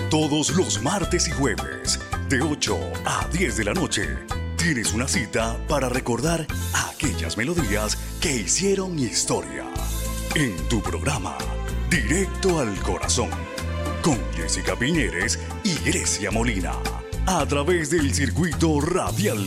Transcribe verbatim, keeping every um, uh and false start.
Todos los martes y jueves, de ocho a diez de la noche, tienes una cita para recordar aquellas melodías que hicieron historia. En tu programa, Directo al Corazón, con Jessica Piñeres y Grecia Molina, a través del circuito radial